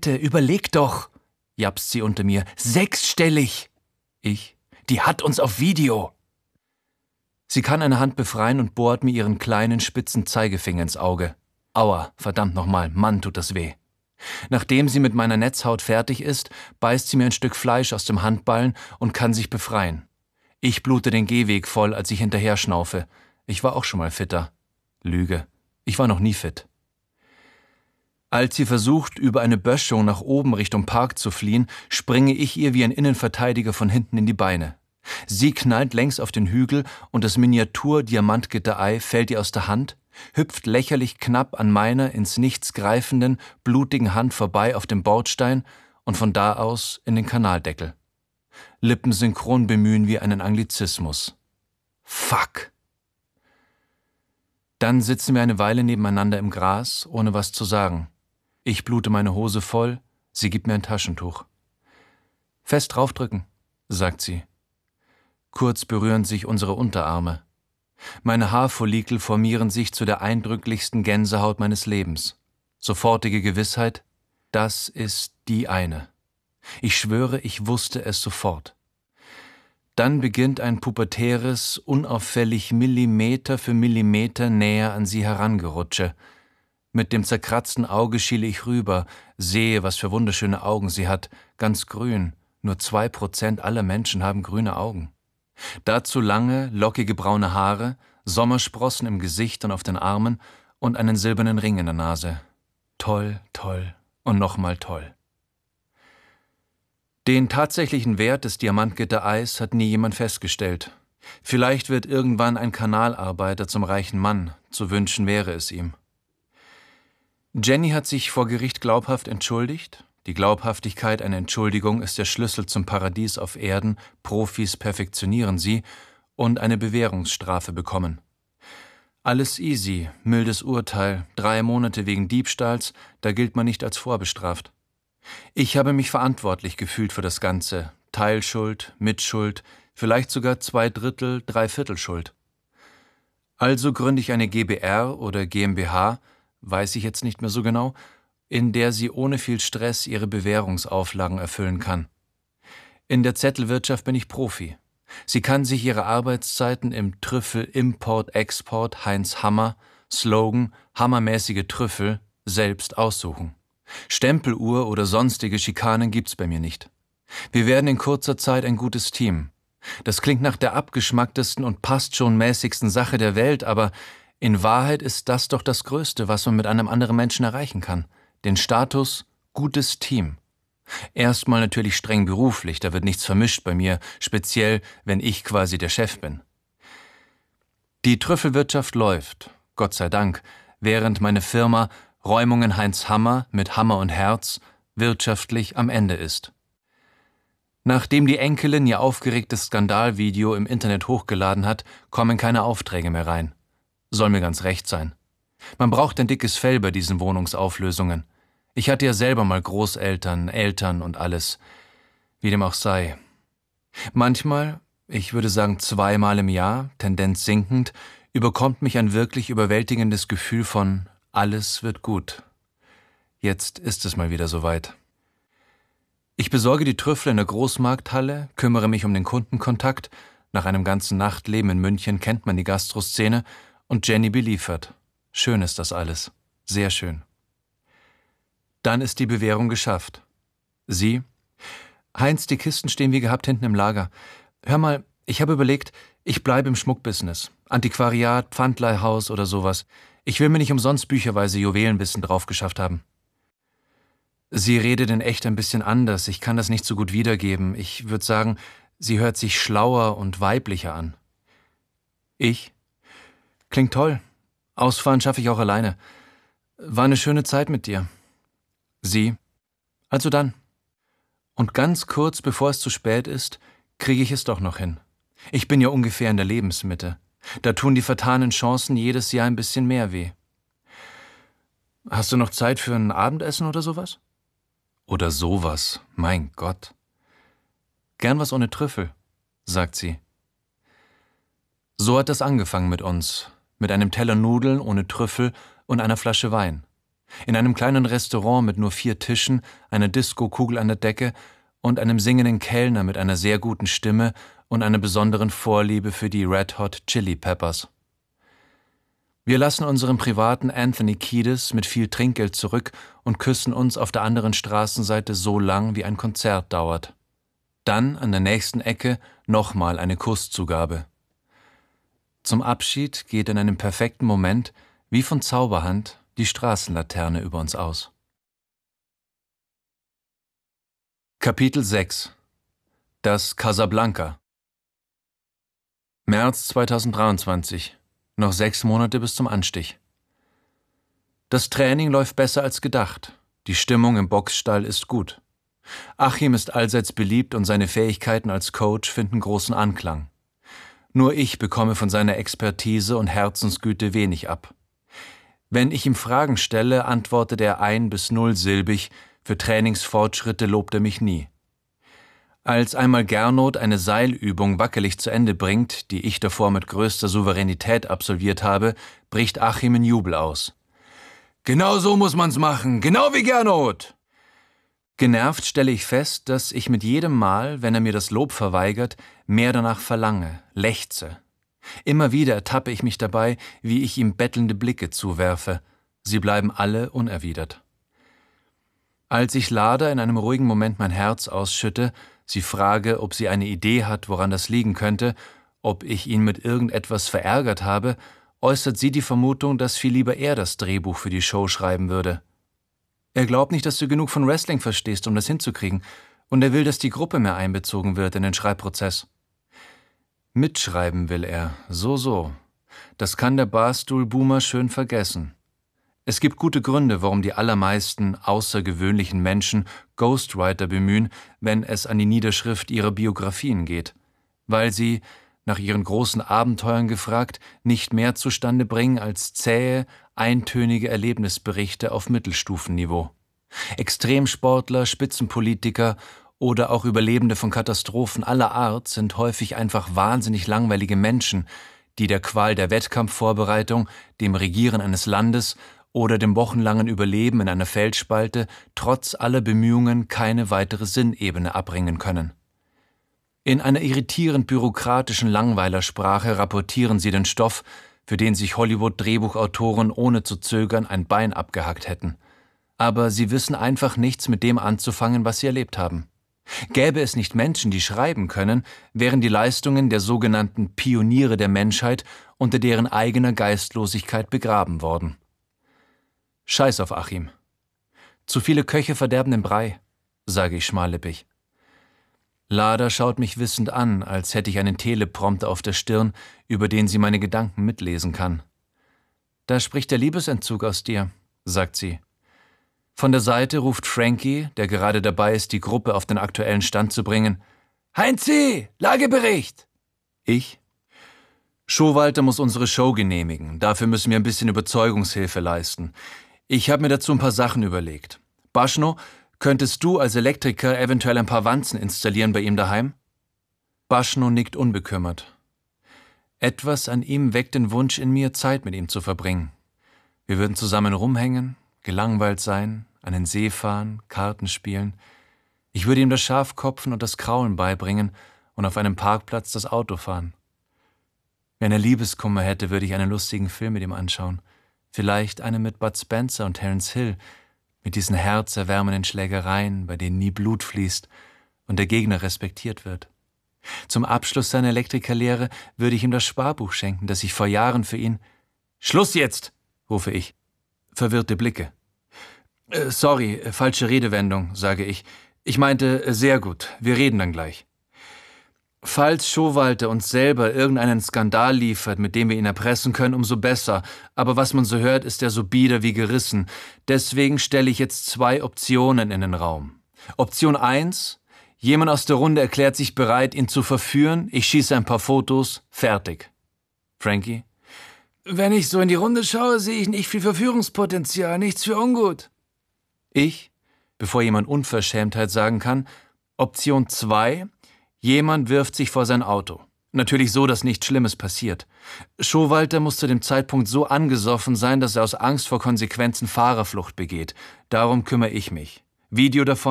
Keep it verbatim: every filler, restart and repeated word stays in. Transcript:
Bitte, überleg doch, japst sie unter mir. Sechsstellig! Ich, die hat uns auf Video. Sie kann eine Hand befreien und bohrt mir ihren kleinen, spitzen Zeigefinger ins Auge. Aua, verdammt nochmal, Mann, tut das weh. Nachdem sie mit meiner Netzhaut fertig ist, beißt sie mir ein Stück Fleisch aus dem Handballen und kann sich befreien. Ich blute den Gehweg voll, als ich hinterher schnaufe. Ich war auch schon mal fitter. Lüge. Ich war noch nie fit. Als sie versucht, über eine Böschung nach oben Richtung Park zu fliehen, springe ich ihr wie ein Innenverteidiger von hinten in die Beine. Sie knallt längs auf den Hügel und das Miniatur-Diamantgitter-Ei fällt ihr aus der Hand, hüpft lächerlich knapp an meiner ins Nichts greifenden, blutigen Hand vorbei auf dem Bordstein und von da aus in den Kanaldeckel. Lippensynchron bemühen wir einen Anglizismus. Fuck! Dann sitzen wir eine Weile nebeneinander im Gras, ohne was zu sagen. Ich blute meine Hose voll, sie gibt mir ein Taschentuch. Fest draufdrücken, sagt sie. Kurz berühren sich unsere Unterarme. Meine Haarfollikel formieren sich zu der eindrücklichsten Gänsehaut meines Lebens. Sofortige Gewissheit, das ist die eine. Ich schwöre, ich wusste es sofort. Dann beginnt ein pubertäres, unauffällig Millimeter für Millimeter näher an sie herangerutsche. Mit dem zerkratzten Auge schiele ich rüber, sehe, was für wunderschöne Augen sie hat, ganz grün. Nur zwei Prozent aller Menschen haben grüne Augen. Dazu lange, lockige braune Haare, Sommersprossen im Gesicht und auf den Armen und einen silbernen Ring in der Nase. Toll, toll und nochmal toll. Den tatsächlichen Wert des Diamantgitter-Eis hat nie jemand festgestellt. Vielleicht wird irgendwann ein Kanalarbeiter zum reichen Mann, zu wünschen wäre es ihm. Jenny hat sich vor Gericht glaubhaft entschuldigt. Die Glaubhaftigkeit einer Entschuldigung ist der Schlüssel zum Paradies auf Erden, Profis perfektionieren sie und eine Bewährungsstrafe bekommen. Alles easy, mildes Urteil, drei Monate wegen Diebstahls, da gilt man nicht als vorbestraft. Ich habe mich verantwortlich gefühlt für das Ganze, Teilschuld, Mitschuld, vielleicht sogar zwei Drittel, Dreiviertel Schuld. Also gründe ich eine GbR oder GmbH, weiß ich jetzt nicht mehr so genau, in der sie ohne viel Stress ihre Bewährungsauflagen erfüllen kann. In der Zettelwirtschaft bin ich Profi. Sie kann sich ihre Arbeitszeiten im Trüffel Import Export Heinz Hammer, Slogan hammermäßige Trüffel, selbst aussuchen. Stempeluhr oder sonstige Schikanen gibt's bei mir nicht. Wir werden in kurzer Zeit ein gutes Team. Das klingt nach der abgeschmacktesten und passt schon mäßigsten Sache der Welt, aber in Wahrheit ist das doch das Größte, was man mit einem anderen Menschen erreichen kann. Den Status gutes Team. Erstmal natürlich streng beruflich, da wird nichts vermischt bei mir, speziell, wenn ich quasi der Chef bin. Die Trüffelwirtschaft läuft, Gott sei Dank, während meine Firma Räumungen Heinz Hammer mit Hammer und Herz wirtschaftlich am Ende ist. Nachdem die Enkelin ihr aufgeregtes Skandalvideo im Internet hochgeladen hat, kommen keine Aufträge mehr rein. Soll mir ganz recht sein. Man braucht ein dickes Fell bei diesen Wohnungsauflösungen. Ich hatte ja selber mal Großeltern, Eltern und alles. Wie dem auch sei. Manchmal, ich würde sagen zweimal im Jahr, Tendenz sinkend, überkommt mich ein wirklich überwältigendes Gefühl von alles wird gut. Jetzt ist es mal wieder soweit. Ich besorge die Trüffel in der Großmarkthalle, kümmere mich um den Kundenkontakt. Nach einem ganzen Nachtleben in München kennt man die Gastroszene und Jenny beliefert. Schön ist das alles. Sehr schön. Dann ist die Bewährung geschafft. Sie? Heinz, die Kisten stehen wie gehabt hinten im Lager. Hör mal, ich habe überlegt, ich bleibe im Schmuckbusiness. Antiquariat, Pfandleihhaus oder sowas. Ich will mir nicht umsonst bücherweise Juwelenwissen drauf geschafft haben. Sie redet in echt ein bisschen anders. Ich kann das nicht so gut wiedergeben. Ich würde sagen, sie hört sich schlauer und weiblicher an. Ich? Klingt toll. Ausfahren schaffe ich auch alleine. War eine schöne Zeit mit dir. Sie? Also dann. Und ganz kurz bevor es zu spät ist, kriege ich es doch noch hin. Ich bin ja ungefähr in der Lebensmitte. Da tun die vertanen Chancen jedes Jahr ein bisschen mehr weh. Hast du noch Zeit für ein Abendessen oder sowas? Oder sowas, mein Gott. Gern was ohne Trüffel, sagt sie. So hat das angefangen mit uns, mit einem Teller Nudeln ohne Trüffel und einer Flasche Wein. In einem kleinen Restaurant mit nur vier Tischen, einer Diskokugel an der Decke und einem singenden Kellner mit einer sehr guten Stimme und einer besonderen Vorliebe für die Red Hot Chili Peppers. Wir lassen unseren privaten Anthony Kiedis mit viel Trinkgeld zurück und küssen uns auf der anderen Straßenseite so lang, wie ein Konzert dauert. Dann an der nächsten Ecke nochmal eine Kusszugabe. Zum Abschied geht in einem perfekten Moment, wie von Zauberhand, die Straßenlaterne über uns aus. Kapitel sechs. Das Casablanca. März zweitausenddreiundzwanzig. Noch sechs Monate bis zum Anstich. Das Training läuft besser als gedacht. Die Stimmung im Boxstall ist gut. Achim ist allseits beliebt und seine Fähigkeiten als Coach finden großen Anklang. Nur ich bekomme von seiner Expertise und Herzensgüte wenig ab. Wenn ich ihm Fragen stelle, antwortet er ein- bis nullsilbig, für Trainingsfortschritte lobt er mich nie. Als einmal Gernot eine Seilübung wackelig zu Ende bringt, die ich davor mit größter Souveränität absolviert habe, bricht Achim in Jubel aus. »Genau so muss man's machen, genau wie Gernot!« Genervt stelle ich fest, dass ich mit jedem Mal, wenn er mir das Lob verweigert, mehr danach verlange, lechze. Immer wieder ertappe ich mich dabei, wie ich ihm bettelnde Blicke zuwerfe. Sie bleiben alle unerwidert. Als ich Lada in einem ruhigen Moment mein Herz ausschütte, sie frage, ob sie eine Idee hat, woran das liegen könnte, ob ich ihn mit irgendetwas verärgert habe, äußert sie die Vermutung, dass viel lieber er das Drehbuch für die Show schreiben würde. Er glaubt nicht, dass du genug von Wrestling verstehst, um das hinzukriegen, und er will, dass die Gruppe mehr einbezogen wird in den Schreibprozess. Mitschreiben will er, so so. Das kann der Barstool-Boomer schön vergessen. Es gibt gute Gründe, warum die allermeisten außergewöhnlichen Menschen Ghostwriter bemühen, wenn es an die Niederschrift ihrer Biografien geht, weil sie, nach ihren großen Abenteuern gefragt, nicht mehr zustande bringen als zähe, eintönige Erlebnisberichte auf Mittelstufenniveau. Extremsportler, Spitzenpolitiker oder auch Überlebende von Katastrophen aller Art sind häufig einfach wahnsinnig langweilige Menschen, die der Qual der Wettkampfvorbereitung, dem Regieren eines Landes oder dem wochenlangen Überleben in einer Felsspalte trotz aller Bemühungen keine weitere Sinnebene abbringen können. In einer irritierend bürokratischen Langweilersprache rapportieren sie den Stoff, für den sich Hollywood-Drehbuchautoren ohne zu zögern ein Bein abgehackt hätten. Aber sie wissen einfach nichts mit dem anzufangen, was sie erlebt haben. Gäbe es nicht Menschen, die schreiben können, wären die Leistungen der sogenannten Pioniere der Menschheit unter deren eigener Geistlosigkeit begraben worden. Scheiß auf Achim. Zu viele Köche verderben den Brei, sage ich schmallippig. Lada schaut mich wissend an, als hätte ich einen Teleprompter auf der Stirn, über den sie meine Gedanken mitlesen kann. Da spricht der Liebesentzug aus dir, sagt sie. Von der Seite ruft Frankie, der gerade dabei ist, die Gruppe auf den aktuellen Stand zu bringen. Heinzi, Lagebericht! Ich? Showalter muss unsere Show genehmigen, dafür müssen wir ein bisschen Überzeugungshilfe leisten. Ich habe mir dazu ein paar Sachen überlegt. Baschno, könntest du als Elektriker eventuell ein paar Wanzen installieren bei ihm daheim? Baschno nickt unbekümmert. Etwas an ihm weckt den Wunsch in mir, Zeit mit ihm zu verbringen. Wir würden zusammen rumhängen, gelangweilt sein, an den See fahren, Karten spielen. Ich würde ihm das Schafkopfen und das Kraulen beibringen und auf einem Parkplatz das Auto fahren. Wenn er Liebeskummer hätte, würde ich einen lustigen Film mit ihm anschauen. Vielleicht einen mit Bud Spencer und Terence Hill, mit diesen herzerwärmenden Schlägereien, bei denen nie Blut fließt und der Gegner respektiert wird. Zum Abschluss seiner Elektrikerlehre würde ich ihm das Sparbuch schenken, das ich vor Jahren für ihn... »Schluss jetzt«, rufe ich. Verwirrte Blicke. Äh, »Sorry, falsche Redewendung«, sage ich. »Ich meinte, äh, sehr gut, wir reden dann gleich.« Falls Showalter uns selber irgendeinen Skandal liefert, mit dem wir ihn erpressen können, umso besser. Aber was man so hört, ist er so bieder wie gerissen. Deswegen stelle ich jetzt zwei Optionen in den Raum. Option eins: Jemand aus der Runde erklärt sich bereit, ihn zu verführen. Ich schieße ein paar Fotos. Fertig. Frankie? Wenn ich so in die Runde schaue, sehe ich nicht viel Verführungspotenzial. Nichts für ungut. Ich, bevor jemand Unverschämtheit sagen kann, Option zwei: Jemand wirft sich vor sein Auto. Natürlich so, dass nichts Schlimmes passiert. Showalter muss zu dem Zeitpunkt so angesoffen sein, dass er aus Angst vor Konsequenzen Fahrerflucht begeht. Darum kümmere ich mich. Video davon